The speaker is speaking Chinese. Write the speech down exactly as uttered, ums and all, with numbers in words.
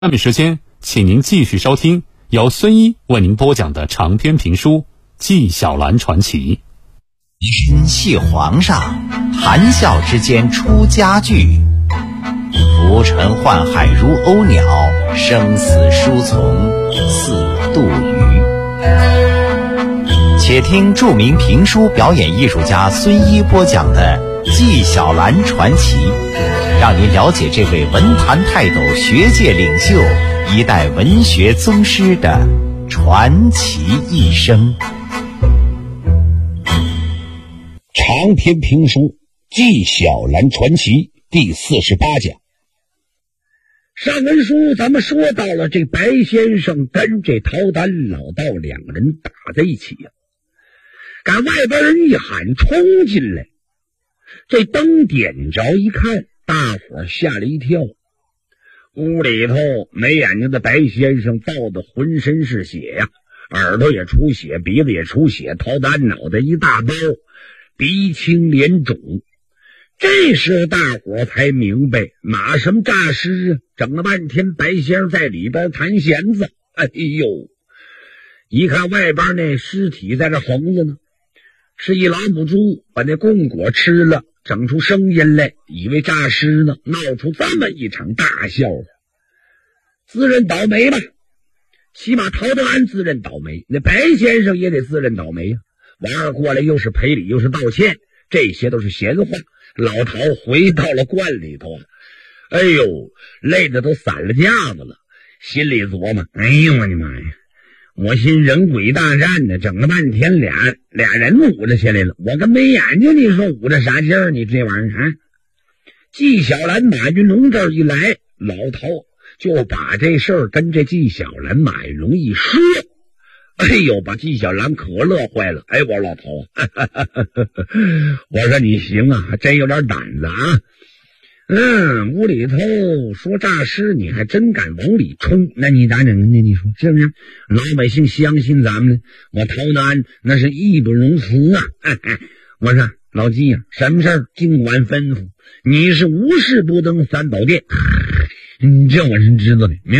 下面时间，请您继续收听由孙一为您播讲的长篇评书《纪晓岚传奇》。 心系皇上，谈笑之间出佳句。浮沉宦海如鸥鸟，生死书从似杜鱼。且听著名评书表演艺术家孙一播讲的《纪晓岚传奇》，让您了解这位文坛泰斗、学界领袖、一代文学宗师的传奇一生。 长篇评书《纪晓岚传奇》第四十八讲。 上文书咱们说到了，这白先生跟这陶丹老道两个人打在一起呀、啊，赶外边人一喊冲进来，这灯点着一看，大伙吓了一跳。屋里头没眼睛的白先生造的浑身是血呀、啊，耳朵也出血，鼻子也出血，陶丹脑袋一大包，鼻青脸肿。这时候大伙才明白马什么诈尸啊，整了半天白先生在里边弹弦子。哎呦，一看外边那尸体在这横着呢，是一老母猪把那供果吃了，整出声音来，以为诈尸呢，闹出这么一场大笑话。自认倒霉吧，起码陶德安自认倒霉，那白先生也得自认倒霉呀、啊。王二过来又是赔礼又是道歉，这些都是闲话。老陶回到了罐里头啊，哎呦，累得都散了架子了，心里琢磨，哎呦我的妈呀，我寻人鬼大战呢，整了半天俩俩人捂着起来了，我跟没眼睛，你说捂着啥劲儿？你这玩意儿啊！纪晓岚、马云龙这儿一来，老陶就把这事儿跟这纪晓岚、马云龙一说，哎呦，把纪晓岚可乐坏了。哎，我说老头啊，我说你行啊，还真有点胆子啊。嗯，屋里头说诈尸，你还真敢往里冲，那你咋整呢？你说是不是？老百姓相信咱们，我陶德安那是义不容辞啊。哎哎，我说老纪啊，什么事儿尽管吩咐，你是无事不登三宝殿。嗯，这我是知道的。